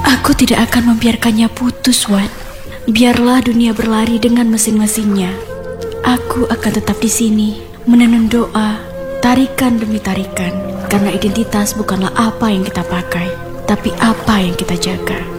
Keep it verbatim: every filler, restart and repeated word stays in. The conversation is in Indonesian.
Aku tidak akan membiarkannya putus, Wan. Biarlah dunia berlari dengan mesin-mesinnya. Aku akan tetap di sini, menenun doa, tarikan demi tarikan. Karena identitas bukanlah apa yang kita pakai, tapi apa yang kita jaga.